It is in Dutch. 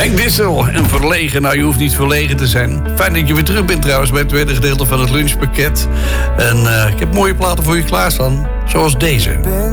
Henk Dissel en Verlegen. Nou, je hoeft niet verlegen te zijn. Fijn dat je weer terug bent trouwens bij het tweede gedeelte van het lunchpakket. En ik heb mooie platen voor je klaarstaan. Zoals deze.